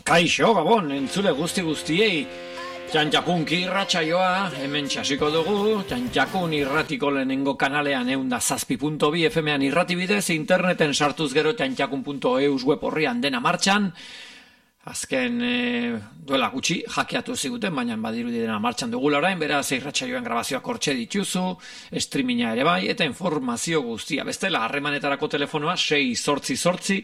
Kaixo, Gabon, entzule guztiei, Txantxakunki irratsaioa, hemen txasiko dugu, Txantxakun irratiko lehenengo kanalean 107.2 FM-an irrati bidez, interneten sartuz gero txantxakun.eus web horrian dena martxan, azken duela gutxi hackeatu ziguten, baina badirudi dena martxan dugula orain, beraz irratsaioen grabazioak hortxe dituzu, streaminga ere bai, eta informazio guztia. Bestela, harremanetarako telefonoa 688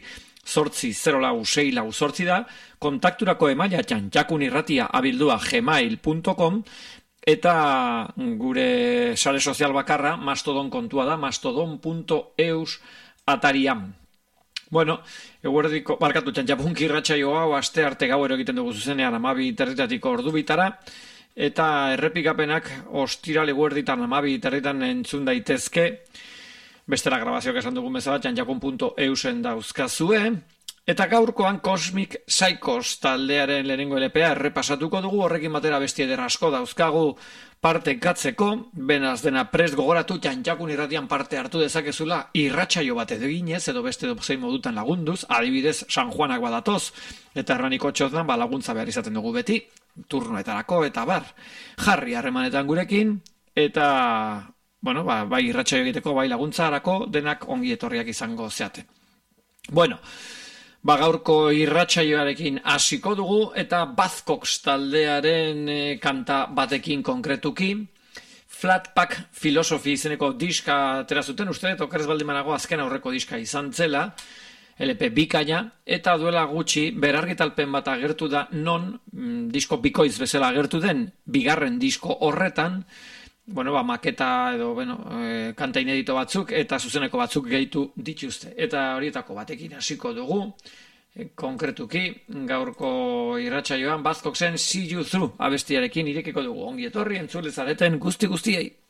80406 da, kontakturako emaila txantxakunirratia@gmail.com eta gure sare sozial bakarra Mastodon kontua da, mastodon.eus atarian. Bueno, eguerdiko, barkatu txantxapunki irratsaio hau aste arte gauero egiten dugu zuzenean 12:30 ordu bitara, eta errepikapenak ostiral eguerditan 12:30 entzun daitezke. Bestela grabazioak esan dugun bezala txantxakun.eusen dauzkazue. Eta gaurkoan Cosmic Psychos taldearen lehenengo LPa errepasatuko dugu, horrekin batera beste eder asko dauzkagu partekatzeko, benaz dena prest gogoratu Txantxakun irratian parte hartu dezakezula irratsaio bat eginez edo beste zein modutan lagunduz, adibidez San Juanak badatoz, eta erraniko txoznan laguntza behar izaten dugu beti, turnoetarako eta bar. Jarri harremanetan gurekin, eta bueno, bai irratsaio egiteko, bai laguntzarako, denak ongi etorriak izango zeate. Bueno, gaurko irratsaioarekin hasiko dugu, eta Buzzcocks taldearen kanta batekin konkretuki. Flatpack Philosophy izeneko diska atera zuten, uste, okerez baldin banago azken aurreko diska izan zela, LP bikaina, eta duela gutxi berargitalpen bat agertu da non, disko bikoitz bezala agertu den, bigarren disko horretan, maketa edo, kanta inedito batzuk eta zuzeneko batzuk gehitu dituzte. Eta horietako batekin hasiko dugu, konkretuki, gaurko irratsaioan Buzzcocksen See You Through abestiarekin irekiko dugu. Ongi etorri entzule zareten guztiei.